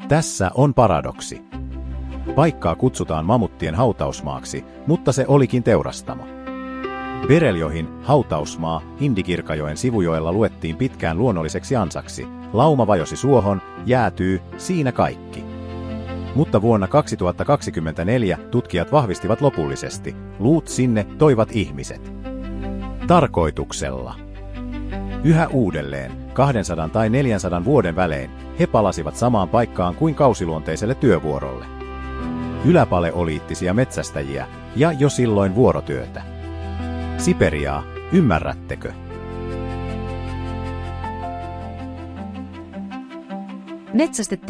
Tässä on paradoksi. Paikkaa kutsutaan mamuttien hautausmaaksi, mutta se olikin teurastamo. Bereljohin hautausmaa Hindikirkajoen sivujoella luettiin pitkään luonnolliseksi ansaksi. Lauma vajosi suohon, jäätyy, siinä kaikki. Mutta vuonna 2024 tutkijat vahvistivat lopullisesti, luut sinne toivat ihmiset. Tarkoituksella. Yhä uudelleen, 200 tai 400 vuoden välein, he palasivat samaan paikkaan kuin kausiluonteiselle työvuorolle. Yläpaleoliittisia metsästäjiä ja jo silloin vuorotyötä. Siperiaa, ymmärrättekö? Metsästettiin